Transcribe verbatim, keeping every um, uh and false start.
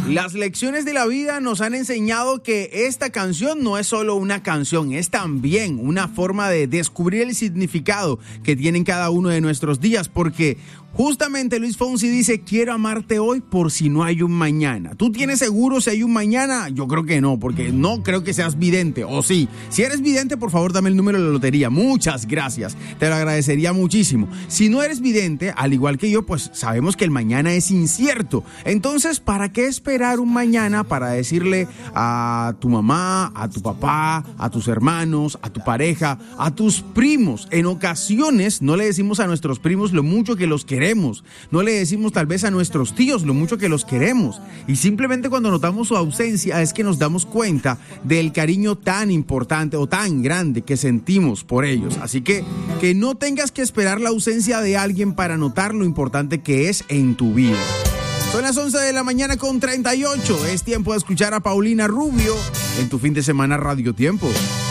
Las lecciones de la vida nos han enseñado que esta canción no es solo una canción, es también una forma de descubrir el significado que tienen cada uno de nuestros días, porque justamente Luis Fonsi dice: quiero amarte hoy por si no hay un mañana. ¿Tú tienes seguro si hay un mañana? Yo creo que no, porque no creo que seas vidente, o sí. Si eres vidente, por favor, dame el número de la lotería. Muchas gracias, te lo agradecería muchísimo. Si no eres vidente, al igual que yo, pues sabemos que el mañana es incierto. Entonces, ¿para qué esperar un mañana para decirle a tu mamá, a tu papá, a tus hermanos, a tu pareja, a tus primos? En ocasiones no le decimos a nuestros primos lo mucho que los queremos. No le decimos tal vez a nuestros tíos lo mucho que los queremos. Y simplemente cuando notamos su ausencia es que nos damos cuenta del cariño tan importante o tan grande que sentimos por ellos. Así que que no tengas que esperar la ausencia de alguien para notar lo importante que es en tu vida. Son las once de la mañana con treinta y ocho. Es tiempo de escuchar a Paulina Rubio en tu fin de semana Radio Tiempo.